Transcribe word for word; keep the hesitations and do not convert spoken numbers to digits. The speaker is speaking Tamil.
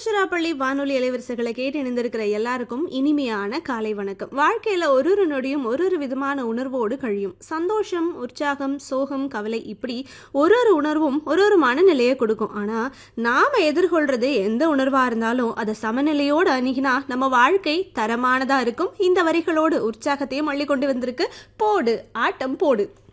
திருச்சிராப்பள்ளி வானொலி அலைவரிசைகளை கேட்டு இணைந்திருக்கிற எல்லாருக்கும் இனிமையான காலை வணக்கம். வாழ்க்கையில ஒரு ஒரு நொடியும் ஒரு ஒரு விதமான உணர்வோடு கழியும். சந்தோஷம், உற்சாகம், சோகம், கவலை, இப்படி ஒரு ஒரு உணர்வும் ஒரு ஒரு மனநிலையை கொடுக்கும். ஆனா நாம எதிர்கொள்றது எந்த உணர்வா இருந்தாலும் அதை சமநிலையோடு அணுகினா நம்ம வாழ்க்கை தரமானதா இருக்கும். இந்த வரிகளோடு உற்சாகத்தையும் அள்ளி கொண்டு வந்திருக்கு போடு ஆட்டம் போடு.